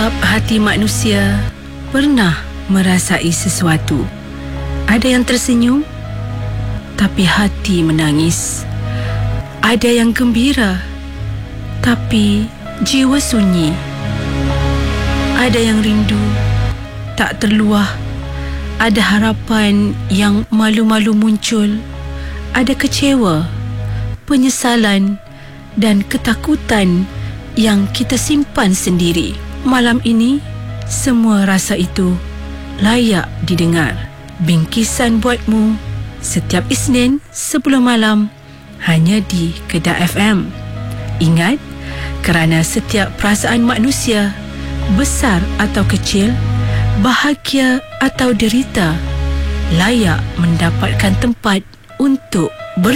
Setiap hati manusia pernah merasai sesuatu. Ada yang tersenyum, tapi hati menangis. Ada yang gembira, tapi jiwa sunyi. Ada yang rindu, tak terluah. Ada harapan yang malu-malu muncul. Ada kecewa, penyesalan dan ketakutan yang kita simpan sendiri. Malam ini, semua rasa itu layak didengar. Bingkisan buatmu setiap Isnin 10 malam hanya di Kedah FM. Ingat, kerana setiap perasaan manusia, besar atau kecil, bahagia atau derita, layak mendapatkan tempat untuk